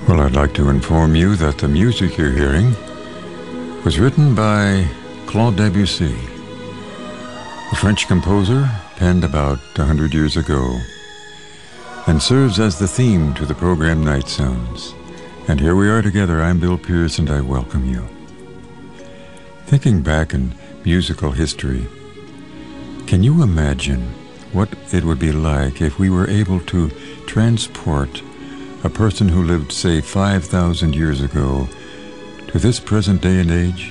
Well, I'd like to inform you that the music you're hearing was written by Claude Debussy, a French composer penned about 100 years ago, and serves as the theme to the program Night Sounds. And here we are together. I'm Bill Pierce, and I welcome you. Thinking back in musical history, can you imagine what it would be like if we were able to transport a person who lived, say, 5,000 years ago to this present day and age?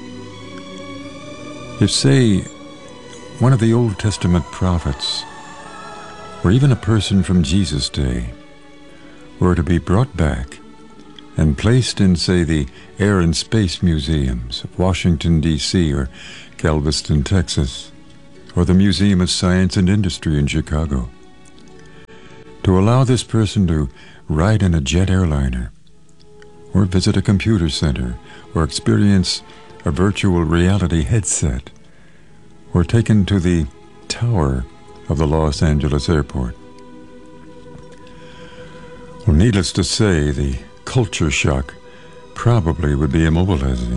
If, say, one of the Old Testament prophets, or even a person from Jesus' day, were to be brought back and placed in, say, the Air and Space Museums of Washington, D.C., or Galveston, Texas, or the Museum of Science and Industry in Chicago, to allow this person to ride in a jet airliner, or visit a computer center, or experience a virtual reality headset, or taken to the tower of the Los Angeles airport. Well, needless to say, the culture shock probably would be immobilizing.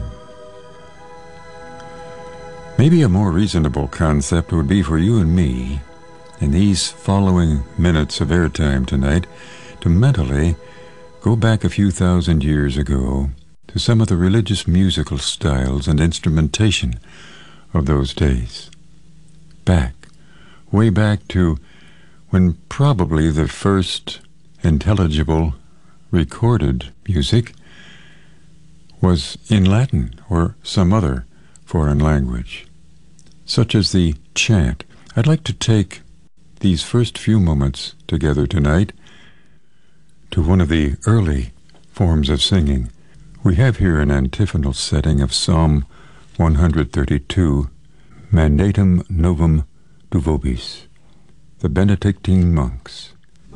Maybe a more reasonable concept would be for you and me, in these following minutes of airtime tonight, to mentally go back a few thousand years ago to some of the religious musical styles and instrumentation of those days. Way back to when probably the first intelligible recorded music was in Latin or some other foreign language, such as the chant. I'd like to take these first few moments together tonight to one of the early forms of singing. We have here an antiphonal setting of Psalm 132, Mandatum Novum Duvobis, the Benedictine monks.